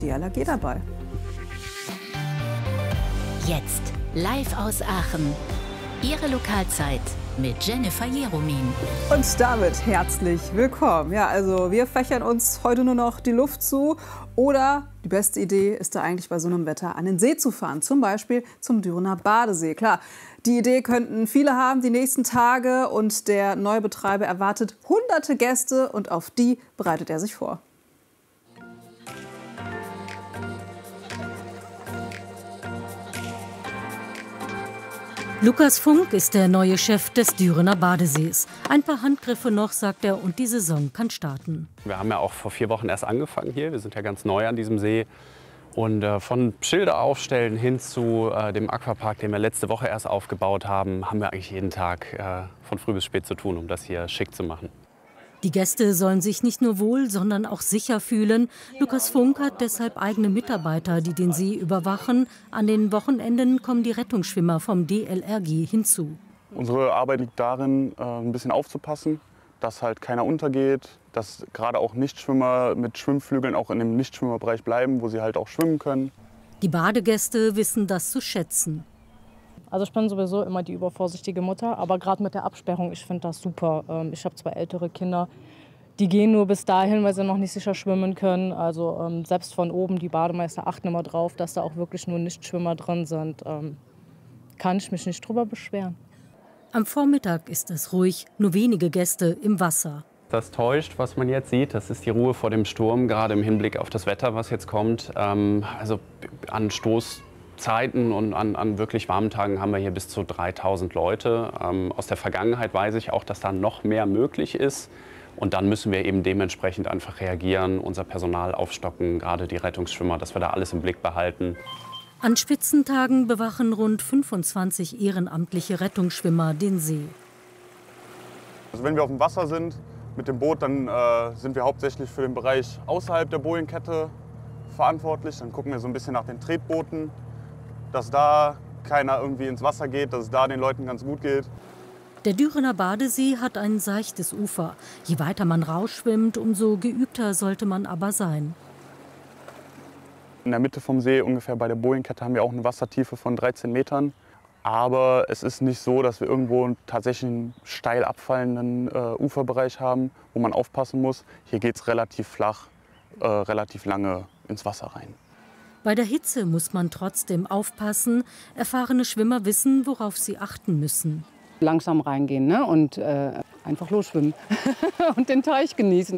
DLRG dabei. Jetzt live aus Aachen. Ihre Lokalzeit mit Jennifer Jeromin. Und damit herzlich willkommen. Ja, also wir fächern uns heute nur noch die Luft zu. Oder die beste Idee ist da eigentlich bei so einem Wetter an den See zu fahren. Zum Beispiel zum Dürener Badesee. Klar, die Idee könnten viele haben die nächsten Tage. Und der neue Betreiber erwartet hunderte Gäste und auf die bereitet er sich vor. Lukas Funk ist der neue Chef des Dürener Badesees. Ein paar Handgriffe noch, sagt er, und die Saison kann starten. Wir haben ja auch vor 4 Wochen erst angefangen hier. Wir sind ja ganz neu an diesem See. Und von Schilder aufstellen hin zu dem Aquapark, den wir letzte Woche erst aufgebaut haben, haben wir eigentlich jeden Tag von früh bis spät zu tun, um das hier schick zu machen. Die Gäste sollen sich nicht nur wohl, sondern auch sicher fühlen. Lukas Funk hat deshalb eigene Mitarbeiter, die den See überwachen. An den Wochenenden kommen die Rettungsschwimmer vom DLRG hinzu. Unsere Arbeit liegt darin, ein bisschen aufzupassen, dass halt keiner untergeht, dass gerade auch Nichtschwimmer mit Schwimmflügeln auch in dem Nichtschwimmerbereich bleiben, wo sie halt auch schwimmen können. Die Badegäste wissen das zu schätzen. Also ich bin sowieso immer die übervorsichtige Mutter, aber gerade mit der Absperrung, ich finde das super. Ich habe 2 ältere Kinder, die gehen nur bis dahin, weil sie noch nicht sicher schwimmen können. Also selbst von oben, die Bademeister achten immer drauf, dass da auch wirklich nur Nichtschwimmer drin sind. Kann ich mich nicht drüber beschweren. Am Vormittag ist es ruhig, nur wenige Gäste im Wasser. Das täuscht, was man jetzt sieht. Das ist die Ruhe vor dem Sturm, gerade im Hinblick auf das Wetter, was jetzt kommt. Also an Stoßzeiten und an wirklich warmen Tagen haben wir hier bis zu 3000 Leute. Aus der Vergangenheit weiß ich auch, dass da noch mehr möglich ist. Und dann müssen wir eben dementsprechend einfach reagieren, unser Personal aufstocken, gerade die Rettungsschwimmer, dass wir da alles im Blick behalten. An Spitzentagen bewachen rund 25 ehrenamtliche Rettungsschwimmer den See. Also wenn wir auf dem Wasser sind mit dem Boot, dann sind wir hauptsächlich für den Bereich außerhalb der Bojenkette verantwortlich. Dann gucken wir so ein bisschen nach den Tretbooten, dass da keiner irgendwie ins Wasser geht, dass es da den Leuten ganz gut geht. Der Dürener Badesee hat ein seichtes Ufer. Je weiter man rausschwimmt, umso geübter sollte man aber sein. In der Mitte vom See, ungefähr bei der Bojenkette, haben wir auch eine Wassertiefe von 13 Metern. Aber es ist nicht so, dass wir irgendwo tatsächlich einen steil abfallenden Uferbereich haben, wo man aufpassen muss. Hier geht es relativ flach, relativ lange ins Wasser rein. Bei der Hitze muss man trotzdem aufpassen. Erfahrene Schwimmer wissen, worauf sie achten müssen. Langsam reingehen, ne? Und einfach losschwimmen und den Teich genießen.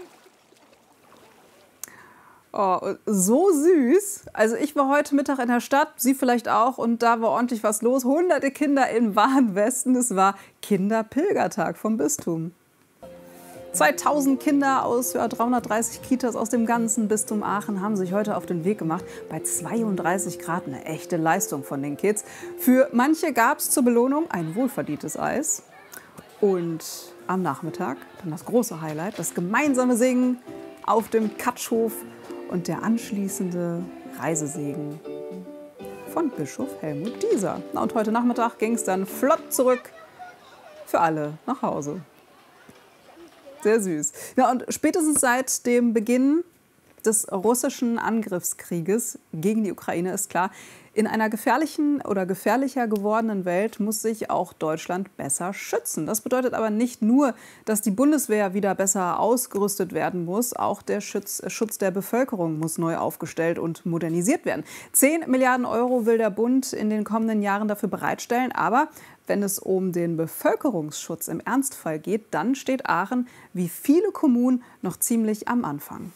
Oh, so süß. Also ich war heute Mittag in der Stadt, Sie vielleicht auch, und da war ordentlich was los. Hunderte Kinder in Warnwesten. Es war Kinderpilgertag vom Bistum. 2000 Kinder aus 330 Kitas aus dem ganzen Bistum Aachen haben sich heute auf den Weg gemacht. Bei 32 Grad eine echte Leistung von den Kids. Für manche gab es zur Belohnung ein wohlverdientes Eis. Und am Nachmittag dann das große Highlight, das gemeinsame Singen auf dem Katschhof und der anschließende Reisesegen von Bischof Helmut Dieser. Na, und heute Nachmittag ging es dann flott zurück für alle nach Hause. Sehr süß. Ja, und spätestens seit dem Beginn des russischen Angriffskrieges gegen die Ukraine ist klar, in einer gefährlichen oder gefährlicher gewordenen Welt muss sich auch Deutschland besser schützen. Das bedeutet aber nicht nur, dass die Bundeswehr wieder besser ausgerüstet werden muss. Auch der Schutz der Bevölkerung muss neu aufgestellt und modernisiert werden. 10 Milliarden Euro will der Bund in den kommenden Jahren dafür bereitstellen. Aber wenn es um den Bevölkerungsschutz im Ernstfall geht, dann steht Aachen wie viele Kommunen noch ziemlich am Anfang.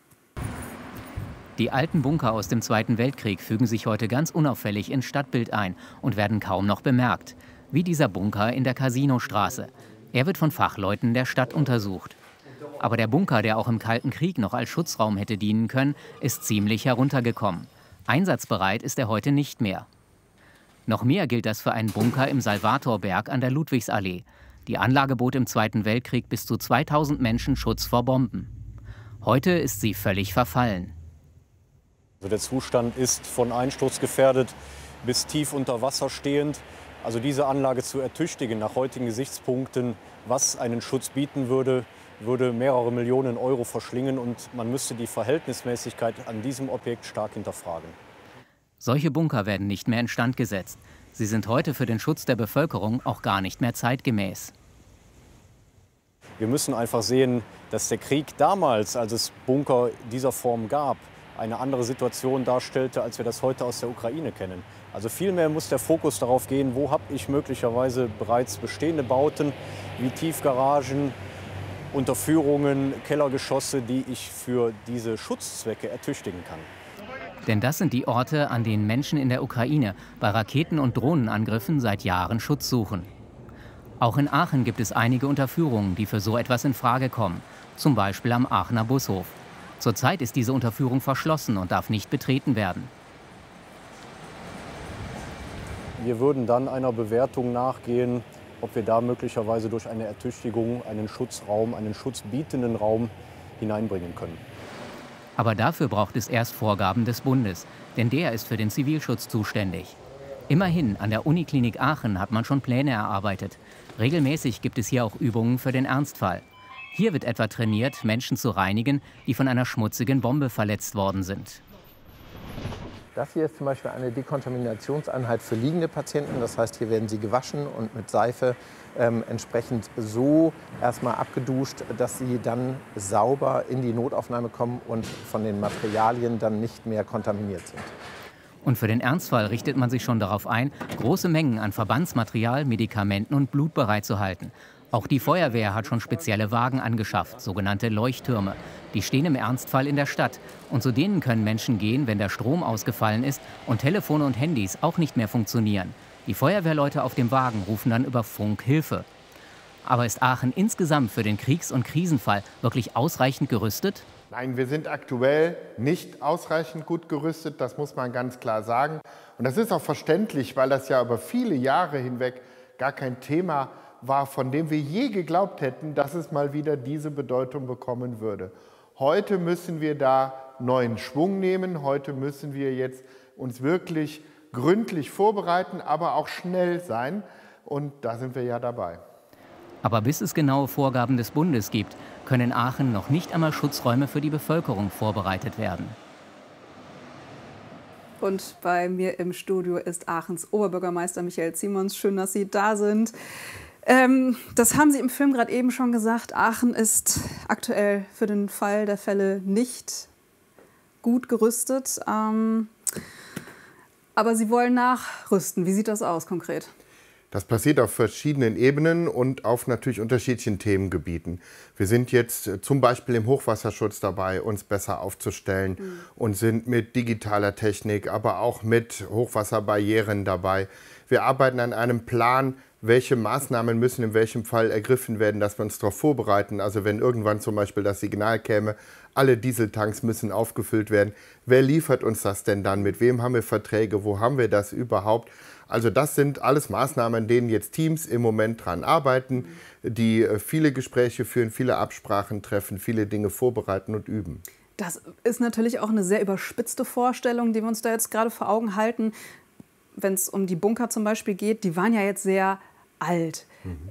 Die alten Bunker aus dem Zweiten Weltkrieg fügen sich heute ganz unauffällig ins Stadtbild ein und werden kaum noch bemerkt. Wie dieser Bunker in der Casinostraße. Er wird von Fachleuten der Stadt untersucht. Aber der Bunker, der auch im Kalten Krieg noch als Schutzraum hätte dienen können, ist ziemlich heruntergekommen. Einsatzbereit ist er heute nicht mehr. Noch mehr gilt das für einen Bunker im Salvatorberg an der Ludwigsallee. Die Anlage bot im Zweiten Weltkrieg bis zu 2000 Menschen Schutz vor Bomben. Heute ist sie völlig verfallen. Der Zustand ist von Einsturz gefährdet bis tief unter Wasser stehend. Also diese Anlage zu ertüchtigen nach heutigen Gesichtspunkten, was einen Schutz bieten würde, würde mehrere Millionen Euro verschlingen und man müsste die Verhältnismäßigkeit an diesem Objekt stark hinterfragen. Solche Bunker werden nicht mehr instand gesetzt. Sie sind heute für den Schutz der Bevölkerung auch gar nicht mehr zeitgemäß. Wir müssen einfach sehen, dass der Krieg damals, als es Bunker dieser Form gab, eine andere Situation darstellte, als wir das heute aus der Ukraine kennen. Also vielmehr muss der Fokus darauf gehen, wo habe ich möglicherweise bereits bestehende Bauten wie Tiefgaragen, Unterführungen, Kellergeschosse, die ich für diese Schutzzwecke ertüchtigen kann. Denn das sind die Orte, an denen Menschen in der Ukraine bei Raketen- und Drohnenangriffen seit Jahren Schutz suchen. Auch in Aachen gibt es einige Unterführungen, die für so etwas in Frage kommen. Zum Beispiel am Aachener Bushof. Zurzeit ist diese Unterführung verschlossen und darf nicht betreten werden. Wir würden dann einer Bewertung nachgehen, ob wir da möglicherweise durch eine Ertüchtigung einen Schutzraum, einen schutzbietenden Raum hineinbringen können. Aber dafür braucht es erst Vorgaben des Bundes, denn der ist für den Zivilschutz zuständig. Immerhin, an der Uniklinik Aachen hat man schon Pläne erarbeitet. Regelmäßig gibt es hier auch Übungen für den Ernstfall. Hier wird etwa trainiert, Menschen zu reinigen, die von einer schmutzigen Bombe verletzt worden sind. Das hier ist zum Beispiel eine Dekontaminationseinheit für liegende Patienten. Das heißt, hier werden sie gewaschen und mit Seife entsprechend so erstmal abgeduscht, dass sie dann sauber in die Notaufnahme kommen und von den Materialien dann nicht mehr kontaminiert sind. Und für den Ernstfall richtet man sich schon darauf ein, große Mengen an Verbandsmaterial, Medikamenten und Blut bereitzuhalten. Auch die Feuerwehr hat schon spezielle Wagen angeschafft, sogenannte Leuchttürme. Die stehen im Ernstfall in der Stadt. Und zu denen können Menschen gehen, wenn der Strom ausgefallen ist und Telefone und Handys auch nicht mehr funktionieren. Die Feuerwehrleute auf dem Wagen rufen dann über Funk Hilfe. Aber ist Aachen insgesamt für den Kriegs- und Krisenfall wirklich ausreichend gerüstet? Nein, wir sind aktuell nicht ausreichend gut gerüstet, das muss man ganz klar sagen. Und das ist auch verständlich, weil das ja über viele Jahre hinweg gar kein Thema war, von dem wir je geglaubt hätten, dass es mal wieder diese Bedeutung bekommen würde. Heute müssen wir da neuen Schwung nehmen, heute müssen wir jetzt uns wirklich gründlich vorbereiten, aber auch schnell sein. Und da sind wir ja dabei. Aber bis es genaue Vorgaben des Bundes gibt, können in Aachen noch nicht einmal Schutzräume für die Bevölkerung vorbereitet werden. Und bei mir im Studio ist Aachens Oberbürgermeister Michael Simons. Schön, dass Sie da sind. Das haben Sie im Film gerade eben schon gesagt. Aachen ist aktuell für den Fall der Fälle nicht gut gerüstet. Aber Sie wollen nachrüsten. Wie sieht das aus konkret? Das passiert auf verschiedenen Ebenen und auf natürlich unterschiedlichen Themengebieten. Wir sind jetzt zum Beispiel im Hochwasserschutz dabei, uns besser aufzustellen und sind mit digitaler Technik, aber auch mit Hochwasserbarrieren dabei. Wir arbeiten an einem Plan, welche Maßnahmen müssen in welchem Fall ergriffen werden, dass wir uns darauf vorbereiten. Also wenn irgendwann zum Beispiel das Signal käme, alle Dieseltanks müssen aufgefüllt werden. Wer liefert uns das denn dann? Mit wem haben wir Verträge? Wo haben wir das überhaupt? Also das sind alles Maßnahmen, an denen jetzt Teams im Moment dran arbeiten, die viele Gespräche führen, viele Absprachen treffen, viele Dinge vorbereiten und üben. Das ist natürlich auch eine sehr überspitzte Vorstellung, die wir uns da jetzt gerade vor Augen halten. Wenn es um die Bunker zum Beispiel geht, die waren ja jetzt sehr alt.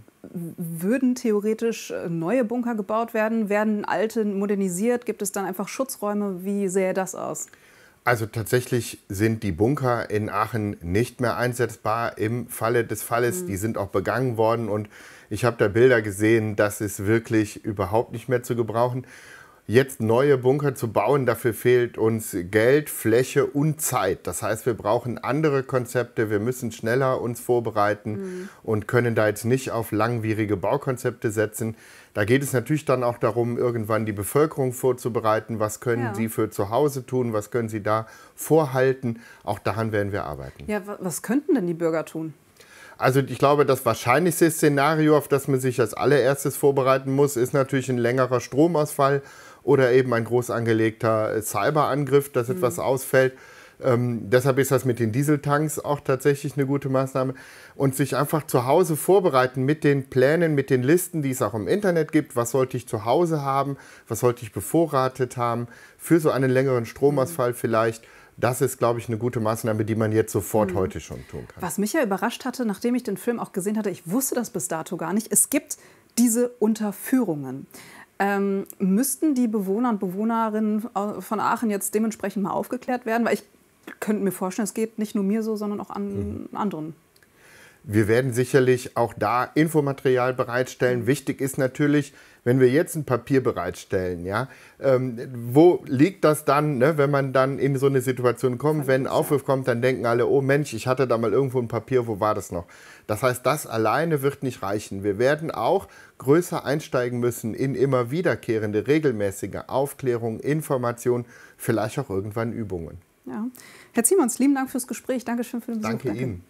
Würden theoretisch neue Bunker gebaut werden? Werden alte modernisiert? Gibt es dann einfach Schutzräume? Wie sähe das aus? Also tatsächlich sind die Bunker in Aachen nicht mehr einsetzbar im Falle des Falles. Die sind auch begangen worden und ich habe da Bilder gesehen, das ist wirklich überhaupt nicht mehr zu gebrauchen. Jetzt neue Bunker zu bauen, dafür fehlt uns Geld, Fläche und Zeit. Das heißt, wir brauchen andere Konzepte, wir müssen schneller uns vorbereiten und können da jetzt nicht auf langwierige Baukonzepte setzen. Da geht es natürlich dann auch darum, irgendwann die Bevölkerung vorzubereiten. Was können sie für zu Hause tun, was können sie da vorhalten. Auch daran werden wir arbeiten. Ja, was könnten denn die Bürger tun? Also ich glaube, das wahrscheinlichste Szenario, auf das man sich als allererstes vorbereiten muss, ist natürlich ein längerer Stromausfall oder eben ein groß angelegter Cyberangriff, dass etwas ausfällt. Deshalb ist das mit den Dieseltanks auch tatsächlich eine gute Maßnahme. Und sich einfach zu Hause vorbereiten mit den Plänen, mit den Listen, die es auch im Internet gibt. Was sollte ich zu Hause haben? Was sollte ich bevorratet haben? Für so einen längeren Stromausfall vielleicht. Das ist, glaube ich, eine gute Maßnahme, die man jetzt sofort heute schon tun kann. Was mich ja überrascht hatte, nachdem ich den Film auch gesehen hatte, ich wusste das bis dato gar nicht, es gibt diese Unterführungen. Müssten die Bewohner und Bewohnerinnen von Aachen jetzt dementsprechend mal aufgeklärt werden? Weil ich könnte mir vorstellen, es geht nicht nur mir so, sondern auch an anderen. Wir werden sicherlich auch da Infomaterial bereitstellen. Wichtig ist natürlich, wenn wir jetzt ein Papier bereitstellen, ja, wo liegt das dann, ne, wenn man dann in so eine Situation kommt, wenn ein Aufruf kommt, dann denken alle, oh Mensch, ich hatte da mal irgendwo ein Papier, wo war das noch? Das heißt, das alleine wird nicht reichen. Wir werden auch größer einsteigen müssen in immer wiederkehrende, regelmäßige Aufklärung, Information, vielleicht auch irgendwann Übungen. Ja. Herr Ziemons, lieben Dank fürs Gespräch. Dankeschön für den Besuch. Danke Ihnen.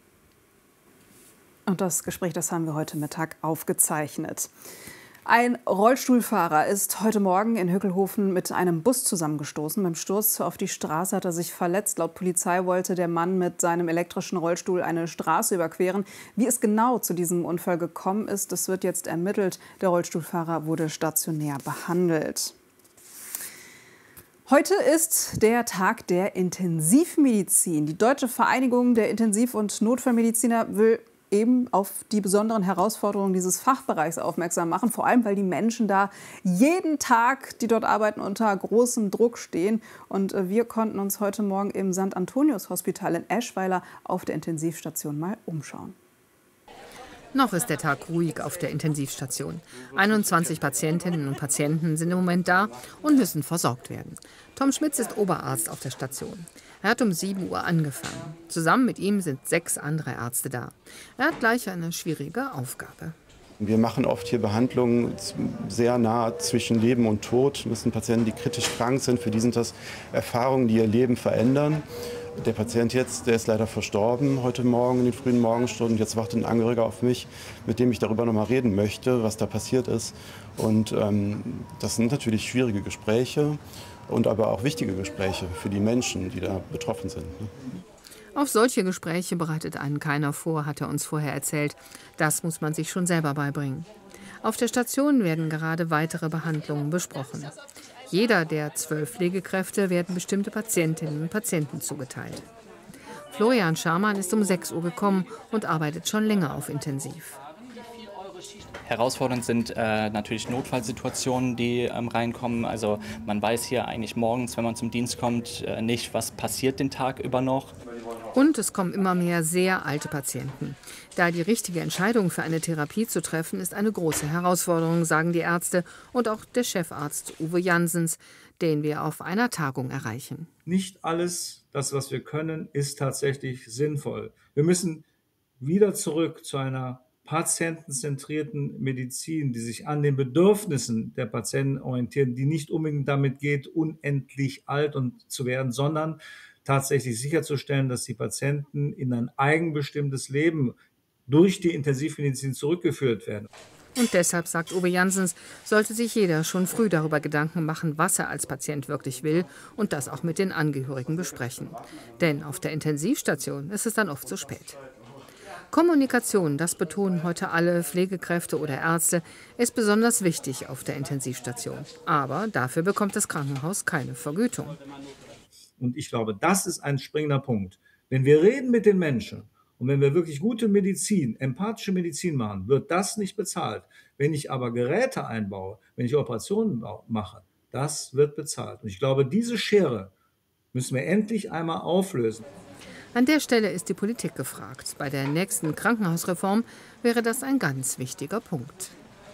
Und das Gespräch, das haben wir heute Mittag aufgezeichnet. Ein Rollstuhlfahrer ist heute Morgen in Hückelhofen mit einem Bus zusammengestoßen. Beim Sturz auf die Straße hat er sich verletzt. Laut Polizei wollte der Mann mit seinem elektrischen Rollstuhl eine Straße überqueren. Wie es genau zu diesem Unfall gekommen ist, das wird jetzt ermittelt. Der Rollstuhlfahrer wurde stationär behandelt. Heute ist der Tag der Intensivmedizin. Die Deutsche Vereinigung der Intensiv- und Notfallmediziner will eben auf die besonderen Herausforderungen dieses Fachbereichs aufmerksam machen. Vor allem, weil die Menschen da jeden Tag, die dort arbeiten, unter großem Druck stehen. Und wir konnten uns heute Morgen im St. Antonius Hospital in Eschweiler auf der Intensivstation mal umschauen. Noch ist der Tag ruhig auf der Intensivstation. 21 Patientinnen und Patienten sind im Moment da und müssen versorgt werden. Tom Schmitz ist Oberarzt auf der Station. Er hat um 7 Uhr angefangen. Zusammen mit ihm sind 6 andere Ärzte da. Er hat gleich eine schwierige Aufgabe. Wir machen oft hier Behandlungen sehr nah zwischen Leben und Tod. Das sind Patienten, die kritisch krank sind. Für die sind das Erfahrungen, die ihr Leben verändern. Der Patient jetzt, der ist leider verstorben heute Morgen in den frühen Morgenstunden. Jetzt wartet ein Angehöriger auf mich, mit dem ich darüber noch mal reden möchte, was da passiert ist. Und das sind natürlich schwierige Gespräche und aber auch wichtige Gespräche für die Menschen, die da betroffen sind. Auf solche Gespräche bereitet einen keiner vor, hat er uns vorher erzählt. Das muss man sich schon selber beibringen. Auf der Station werden gerade weitere Behandlungen besprochen. Jeder der 12 Pflegekräfte werden bestimmte Patientinnen und Patienten zugeteilt. Florian Scharmann ist um 6 Uhr gekommen und arbeitet schon länger auf Intensiv. Herausfordernd sind natürlich Notfallsituationen, die reinkommen. Also man weiß hier eigentlich morgens, wenn man zum Dienst kommt, nicht, was passiert den Tag über noch. Und es kommen immer mehr sehr alte Patienten. Da die richtige Entscheidung für eine Therapie zu treffen, ist eine große Herausforderung, sagen die Ärzte und auch der Chefarzt Uwe Janssens, den wir auf einer Tagung erreichen. Nicht alles, das, was wir können, ist tatsächlich sinnvoll. Wir müssen wieder zurück zu einer patientenzentrierten Medizin, die sich an den Bedürfnissen der Patienten orientiert, die nicht unbedingt damit geht, unendlich alt zu werden, sondern tatsächlich sicherzustellen, dass die Patienten in ein eigenbestimmtes Leben durch die Intensivmedizin zurückgeführt werden. Und deshalb, sagt Uwe Janssens, sollte sich jeder schon früh darüber Gedanken machen, was er als Patient wirklich will und das auch mit den Angehörigen besprechen. Denn auf der Intensivstation ist es dann oft zu spät. Kommunikation, das betonen heute alle Pflegekräfte oder Ärzte, ist besonders wichtig auf der Intensivstation. Aber dafür bekommt das Krankenhaus keine Vergütung. Und ich glaube, das ist ein springender Punkt. Wenn wir reden mit den Menschen und wenn wir wirklich gute Medizin, empathische Medizin machen, wird das nicht bezahlt. Wenn ich aber Geräte einbaue, wenn ich Operationen mache, das wird bezahlt. Und ich glaube, diese Schere müssen wir endlich einmal auflösen. An der Stelle ist die Politik gefragt. Bei der nächsten Krankenhausreform wäre das ein ganz wichtiger Punkt.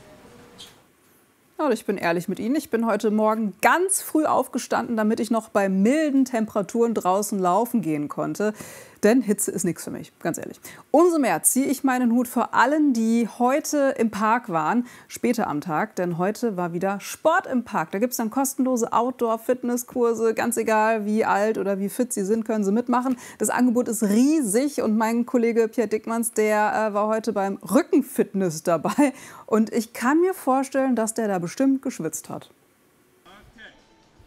Ja, ich bin ehrlich mit Ihnen. Ich bin heute Morgen ganz früh aufgestanden, damit ich noch bei milden Temperaturen draußen laufen gehen konnte. Denn Hitze ist nichts für mich, ganz ehrlich. Umso mehr ziehe ich meinen Hut vor allen, die heute im Park waren, später am Tag. Denn heute war wieder Sport im Park. Da gibt es dann kostenlose Outdoor-Fitnesskurse. Ganz egal, wie alt oder wie fit Sie sind, können Sie mitmachen. Das Angebot ist riesig. Und mein Kollege Pierre Dickmanns, der war heute beim Rückenfitness dabei. Und ich kann mir vorstellen, dass der da bestimmt geschwitzt hat.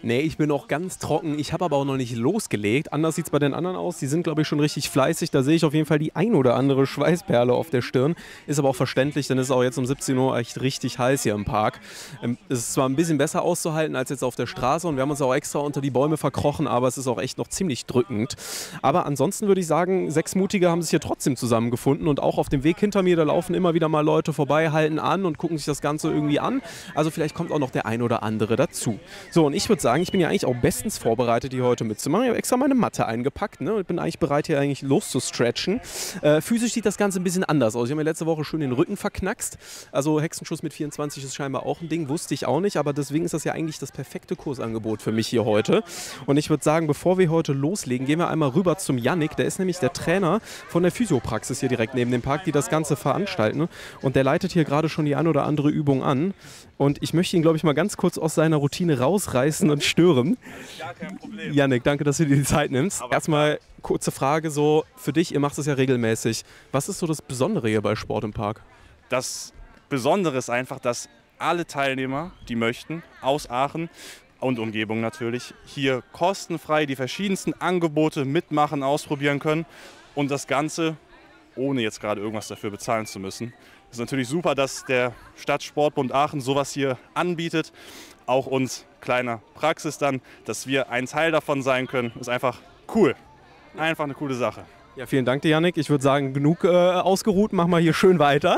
Nee, ich bin noch ganz trocken. Ich habe aber auch noch nicht losgelegt. Anders sieht es bei den anderen aus. Die sind, glaube ich, schon richtig fleißig. Da sehe ich auf jeden Fall die ein oder andere Schweißperle auf der Stirn. Ist aber auch verständlich, denn es ist auch jetzt um 17 Uhr echt richtig heiß hier im Park. Es ist zwar ein bisschen besser auszuhalten als jetzt auf der Straße und wir haben uns auch extra unter die Bäume verkrochen, aber es ist auch echt noch ziemlich drückend. Aber ansonsten würde ich sagen, 6 Mutige haben sich hier trotzdem zusammengefunden und auch auf dem Weg hinter mir, da laufen immer wieder mal Leute vorbei, halten an und gucken sich das Ganze irgendwie an. Also vielleicht kommt auch noch der ein oder andere dazu. So, und ich würde sagen, ich bin ja eigentlich auch bestens vorbereitet, hier heute mitzumachen. Ich habe extra meine Matte eingepackt, ne, und bin eigentlich bereit, hier eigentlich loszustretchen. Physisch sieht das Ganze ein bisschen anders aus. Ich habe mir letzte Woche schön den Rücken verknackst. Also Hexenschuss mit 24 ist scheinbar auch ein Ding, wusste ich auch nicht, aber deswegen ist das ja eigentlich das perfekte Kursangebot für mich hier heute. Und ich würde sagen, bevor wir heute loslegen, gehen wir einmal rüber zum Yannick. Der ist nämlich der Trainer von der Physiopraxis hier direkt neben dem Park, die das Ganze veranstalten. Und der leitet hier gerade schon die ein oder andere Übung an. Und ich möchte ihn, glaube ich, mal ganz kurz aus seiner Routine rausreißen und stören. Gar kein Problem. Yannick, danke, dass du dir die Zeit nimmst. Erstmal kurze Frage so für dich, ihr macht es ja regelmäßig. Was ist so das Besondere hier bei Sport im Park? Das Besondere ist einfach, dass alle Teilnehmer, die möchten, aus Aachen und Umgebung natürlich, hier kostenfrei die verschiedensten Angebote mitmachen, ausprobieren können und das Ganze ohne jetzt gerade irgendwas dafür bezahlen zu müssen. Es ist natürlich super, dass der Stadtsportbund Aachen sowas hier anbietet. Auch uns kleiner Praxis dann, dass wir ein Teil davon sein können, ist einfach cool. Einfach eine coole Sache. Ja, vielen Dank dir, Yannick. Ich würde sagen, genug ausgeruht, machen wir hier schön weiter.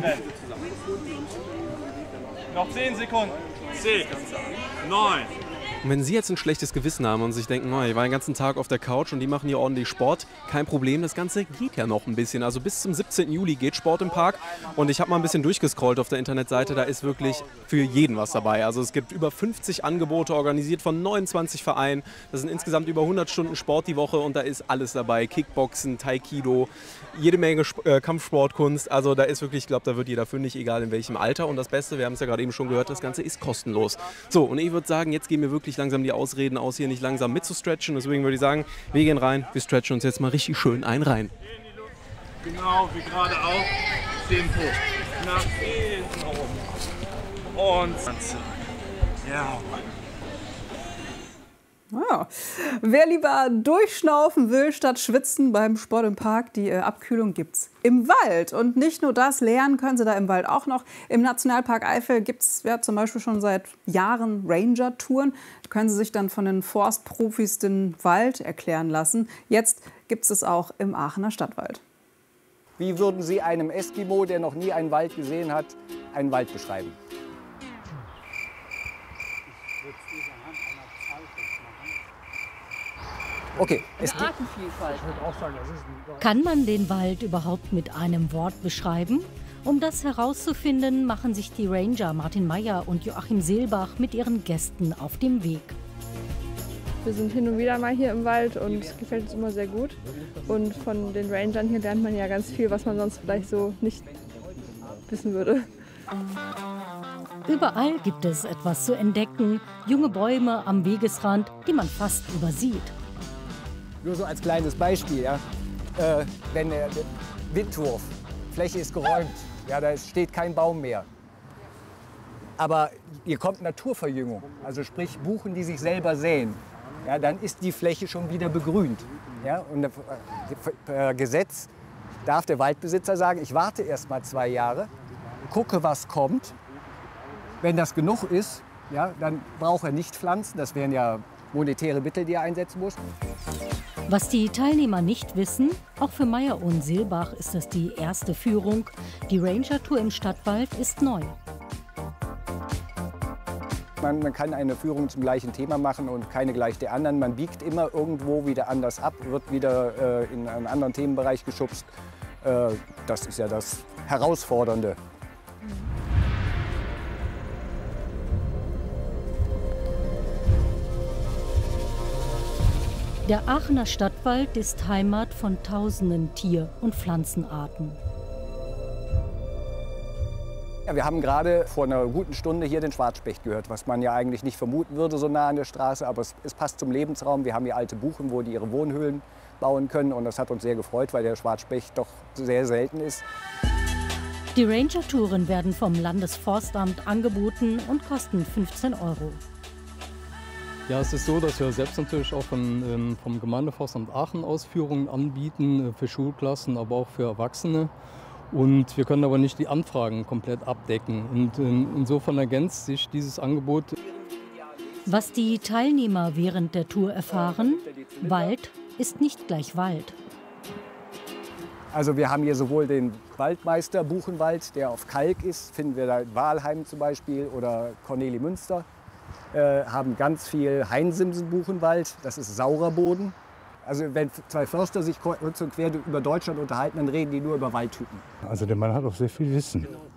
Noch 10 Sekunden. 10, 9. Und wenn Sie jetzt ein schlechtes Gewissen haben und sich denken, oh, ich war den ganzen Tag auf der Couch und die machen hier ordentlich Sport, kein Problem, das Ganze geht ja noch ein bisschen. Also bis zum 17. Juli geht Sport im Park und ich habe mal ein bisschen durchgescrollt auf der Internetseite, da ist wirklich für jeden was dabei. Also es gibt über 50 Angebote, organisiert von 29 Vereinen. Das sind insgesamt über 100 Stunden Sport die Woche und da ist alles dabei. Kickboxen, Taekwondo, jede Menge Kampfsportkunst. Also da ist wirklich, ich glaube, da wird jeder fündig, egal in welchem Alter. Und das Beste, wir haben es ja gerade eben schon gehört, das Ganze ist kostenlos. So, und ich würde sagen, jetzt gehen wir wirklich langsam die Ausreden aus, hier nicht langsam mitzustretchen. Deswegen würde ich sagen, wir gehen rein, wir stretchen uns jetzt mal richtig schön rein. Genau, wie gerade auch. Tempo. Nach hinten rum. Und ja. Ja. Wer lieber durchschnaufen will statt schwitzen beim Sport im Park, die Abkühlung gibt's im Wald. Und nicht nur das, lernen können Sie da im Wald auch noch. Im Nationalpark Eifel gibt es ja zum Beispiel schon seit Jahren Ranger-Touren. Da können Sie sich dann von den Forstprofis den Wald erklären lassen. Jetzt gibt es auch im Aachener Stadtwald. Wie würden Sie einem Eskimo, der noch nie einen Wald gesehen hat, einen Wald beschreiben? Okay. Artenvielfalt. Kann man den Wald überhaupt mit einem Wort beschreiben? Um das herauszufinden, machen sich die Ranger Martin Meyer und Joachim Seelbach mit ihren Gästen auf dem Weg. Wir sind hin und wieder mal hier im Wald und es gefällt uns immer sehr gut. Und von den Rangern hier lernt man ja ganz viel, was man sonst vielleicht so nicht wissen würde. Überall gibt es etwas zu entdecken. Junge Bäume am Wegesrand, die man fast übersieht. Nur so als kleines Beispiel, ja. Wenn der Windwurf, Fläche ist geräumt, ja, da steht kein Baum mehr. Aber hier kommt Naturverjüngung, also sprich Buchen, die sich selber säen. Ja, dann ist die Fläche schon wieder begrünt. Ja, und Gesetz darf der Waldbesitzer sagen, ich warte erst mal 2 Jahre, gucke, was kommt. Wenn das genug ist, ja, dann braucht er nicht pflanzen. Das wären ja monetäre Mittel, die er einsetzen muss. Was die Teilnehmer nicht wissen, auch für Meyer und Seelbach ist das die erste Führung. Die Ranger-Tour im Stadtwald ist neu. Man kann eine Führung zum gleichen Thema machen und keine gleich der anderen. Man biegt immer irgendwo wieder anders ab, wird wieder in einen anderen Themenbereich geschubst. Das ist ja das Herausfordernde. Der Aachener Stadtwald ist Heimat von tausenden Tier- und Pflanzenarten. Ja, wir haben gerade vor einer guten Stunde hier den Schwarzspecht gehört, was man ja eigentlich nicht vermuten würde, so nah an der Straße. Aber es passt zum Lebensraum. Wir haben hier alte Buchen, wo die ihre Wohnhöhlen bauen können. Und das hat uns sehr gefreut, weil der Schwarzspecht doch sehr selten ist. Die Ranger-Touren werden vom Landesforstamt angeboten und kosten 15 €. Ja, es ist so, dass wir selbst natürlich auch vom Gemeindeforstamt Aachen Ausführungen anbieten für Schulklassen, aber auch für Erwachsene. Und wir können aber nicht die Anfragen komplett abdecken. Und insofern ergänzt sich dieses Angebot. Was die Teilnehmer während der Tour erfahren: Wald ist nicht gleich Wald. Also wir haben hier sowohl den Waldmeister Buchenwald, der auf Kalk ist, finden wir da in Wahlheim zum Beispiel oder Cornelimünster. Haben ganz viel Hainsimsen-Buchenwald, das ist saurer Boden. Also wenn zwei Förster sich kreuz und quer über Deutschland unterhalten, dann reden die nur über Waldtypen. Also der Mann hat auch sehr viel Wissen.